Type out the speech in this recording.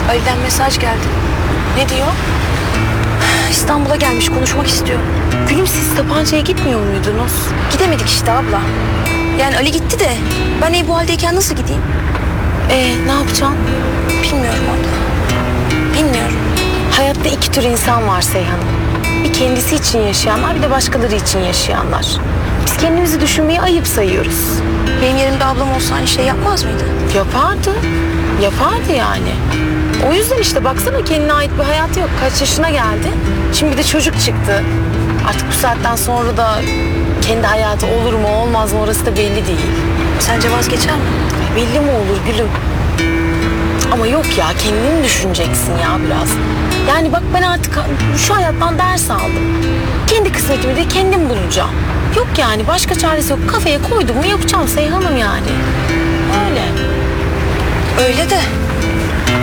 Ali'den mesaj geldi. Ne diyor? İstanbul'a gelmiş, konuşmak istiyor. Gülüm, siz Tapanca'ya gitmiyor muydunuz? Gidemedik işte abla. Yani Ali gitti de ben bu haldeyken nasıl gideyim? Ne yapacaksın? Bilmiyorum abla. Bilmiyorum. Hayatta iki tür insan var Seyhan'ım. Bir kendisi için yaşayanlar, bir de başkaları için yaşayanlar. Biz kendimizi düşünmeyi ayıp sayıyoruz. Benim yerimde ablam olsa aynı şey yapmaz mıydı? Yapardı. Yapardı yani. O yüzden işte baksana, kendine ait bir hayatı yok. Kaç yaşına geldi. Şimdi bir de çocuk çıktı. Artık bu saatten sonra da kendi hayatı olur mu olmaz mı orası da belli değil. Sence vazgeçer mi? Belli mi olur gülüm? Ama yok ya, kendini düşüneceksin ya biraz. Yani bak, ben artık şu hayattan ders aldım. Kendi kısmetimi de kendim bulacağım. Yok yani, başka çaresi yok. Kafaya koydum mu yapacağım Seyhan'ım yani. Öyle. Öyle de